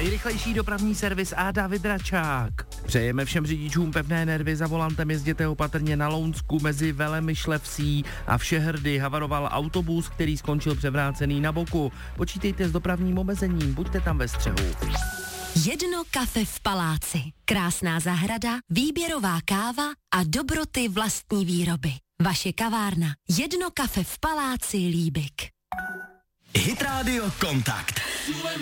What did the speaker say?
Nejrychlejší dopravní servis a David Račák. Přejeme všem řidičům pevné nervy, za volantem jezděte opatrně na Lounsku mezi Velemišlevsí a Všehrdy. Havaroval autobus, který skončil převrácený na boku. Počítejte s dopravním omezením, buďte tam ve střehu. Jedno kafe v paláci. Krásná zahrada, výběrová káva a dobroty vlastní výroby. Vaše kavárna. Jedno kafe v paláci Líbik. Hit Radio Kontakt.